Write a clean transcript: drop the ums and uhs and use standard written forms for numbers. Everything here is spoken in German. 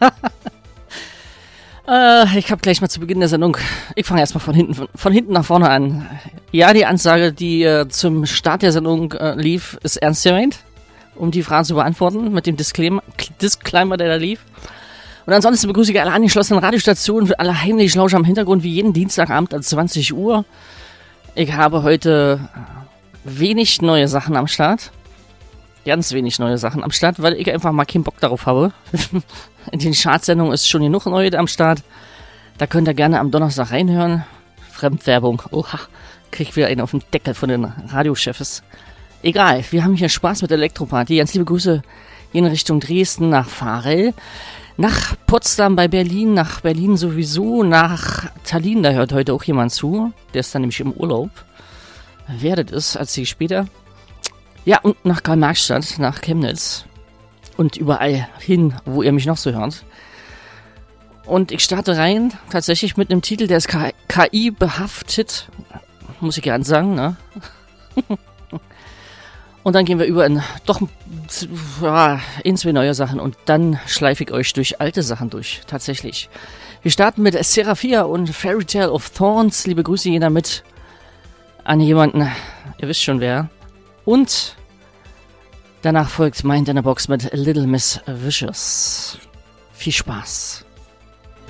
Ich habe gleich mal zu Beginn der Sendung, ich fange erstmal von hinten nach vorne an. Ja, die Ansage, die zum Start der Sendung lief, ist ernst gemeint, um die Fragen zu beantworten, mit dem Disclaimer, der da lief. Und ansonsten begrüße ich alle angeschlossenen Radiostationen für alle heimlichen Lauscher am Hintergrund, wie jeden Dienstagabend um 20 Uhr. Ich habe heute wenig neue Sachen am Start. Ganz wenig neue Sachen am Start, weil ich einfach mal keinen Bock darauf habe. In den Chartsendungen ist schon genug Neue am Start. Da könnt ihr gerne am Donnerstag reinhören. Fremdwerbung. Oha, krieg wieder einen auf den Deckel von den Radiochefs. Egal, wir haben hier Spaß mit der Elektroparty. Ganz liebe Grüße in Richtung Dresden, nach Varel, nach Potsdam bei Berlin, nach Berlin sowieso, nach Tallinn, da hört heute auch jemand zu. Der ist dann nämlich im Urlaub. Wer das ist, erzähle ich später. Ja, und nach Karl-Marx-Stadt, nach Chemnitz und überall hin, wo ihr mich noch so hört. Und ich starte rein, tatsächlich mit einem Titel, der ist KI behaftet, muss ich gern sagen, ne? Und dann gehen wir über in zwei neue Sachen und dann schleife ich euch durch alte Sachen durch, tatsächlich. Wir starten mit Seraphia und Fairy Tale of Thorns. Liebe Grüße jeder mit an jemanden, ihr wisst schon wer. Und danach folgt Mind in a Box mit Little Miss Vicious. Viel Spaß.